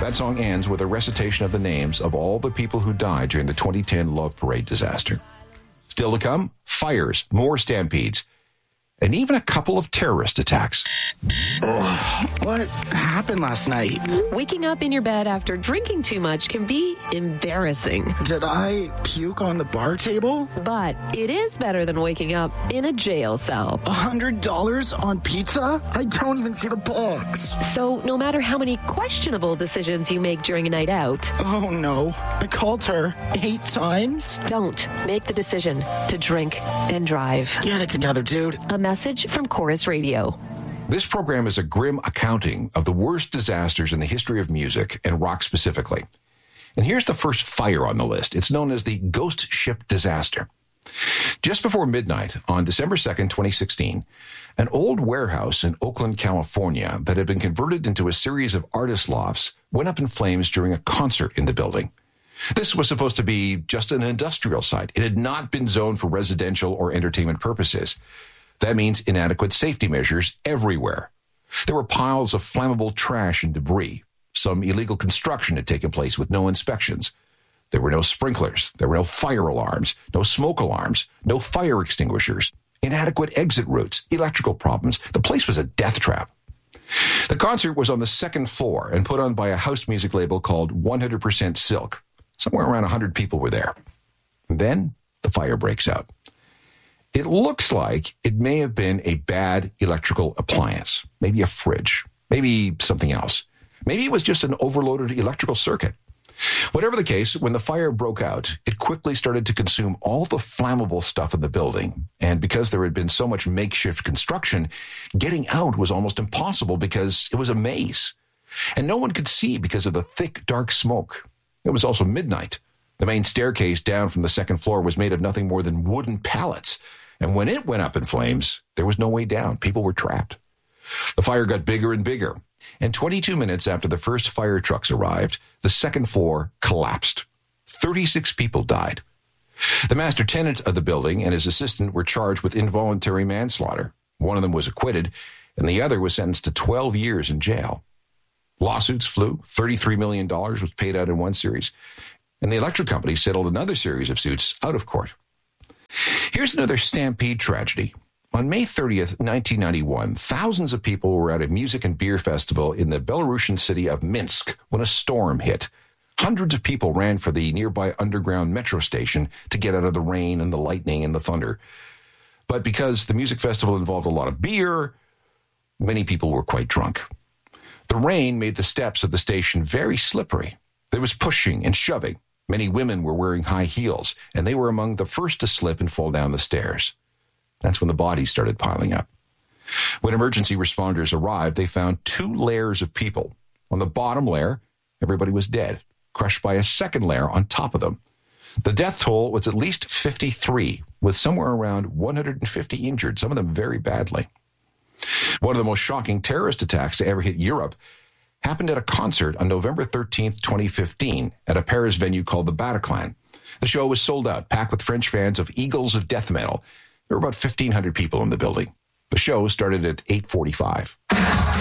That song ends with a recitation of the names of all the people who died during the 2010 Love Parade disaster. Still to come, fires, more stampedes, and even a couple of terrorist attacks. What happened last night? Waking up in your bed after drinking too much can be embarrassing. Did I puke on the bar table? But it is better than waking up in a jail cell. $100 on pizza? I don't even see the box. So no matter how many questionable decisions you make during a night out... Oh no, I called her 8 times? Don't make the decision to drink and drive. Get it together, dude. A message from Chorus Radio. This program is a grim accounting of the worst disasters in the history of music and rock specifically. And here's the first fire on the list. It's known as the Ghost Ship Disaster. Just before midnight on December 2nd, 2016, an old warehouse in Oakland, California that had been converted into a series of artist lofts went up in flames during a concert in the building. This was supposed to be just an industrial site. It had not been zoned for residential or entertainment purposes. That means inadequate safety measures everywhere. There were piles of flammable trash and debris. Some illegal construction had taken place with no inspections. There were no sprinklers. There were no fire alarms, no smoke alarms, no fire extinguishers, inadequate exit routes, electrical problems. The place was a death trap. The concert was on the second floor and put on by a house music label called 100% Silk. Somewhere around 100 people were there. And then the fire breaks out. It looks like it may have been a bad electrical appliance, maybe a fridge, maybe something else. Maybe it was just an overloaded electrical circuit. Whatever the case, when the fire broke out, it quickly started to consume all the flammable stuff in the building. And because there had been so much makeshift construction, getting out was almost impossible because it was a maze. And no one could see because of the thick, dark smoke. It was also midnight. The main staircase down from the second floor was made of nothing more than wooden pallets. And when it went up in flames, there was no way down. People were trapped. The fire got bigger and bigger. And 22 minutes after the first fire trucks arrived, the second floor collapsed. 36 people died. The master tenant of the building and his assistant were charged with involuntary manslaughter. One of them was acquitted, and the other was sentenced to 12 years in jail. Lawsuits flew. $33 million was paid out in one series. And the electric company settled another series of suits out of court. Here's another stampede tragedy. On May 30th, 1991, thousands of people were at a music and beer festival in the Belarusian city of Minsk when a storm hit. Hundreds of people ran for the nearby underground metro station to get out of the rain and the lightning and the thunder. But because the music festival involved a lot of beer, many people were quite drunk. The rain made the steps of the station very slippery. There was pushing and shoving. Many women were wearing high heels, and they were among the first to slip and fall down the stairs. That's when the bodies started piling up. When emergency responders arrived, they found 2 layers of people. On the bottom layer, everybody was dead, crushed by a second layer on top of them. The death toll was at least 53, with somewhere around 150 injured, some of them very badly. One of the most shocking terrorist attacks to ever hit Europe happened at a concert on November 13th, 2015, at a Paris venue called the Bataclan. The show was sold out, packed with French fans of Eagles of Death Metal. There were about 1,500 people in the building. The show started at 8:45.